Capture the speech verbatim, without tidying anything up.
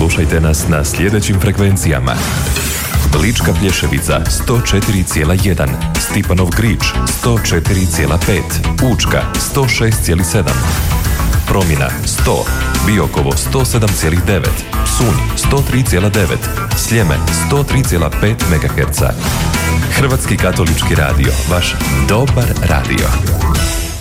Slušajte nas na sljedećim frekvencijama: Lička Plješevica sto četiri zarez jedan, Stipanov Grič sto četiri zarez pet, Učka sto šest zarez sedam, Promina sto, Biokovo sto sedam zarez devet, Sunj sto tri zarez devet, Sljeme sto tri zarez pet megaherca. Hrvatski katolički radio, vaš dobar radio.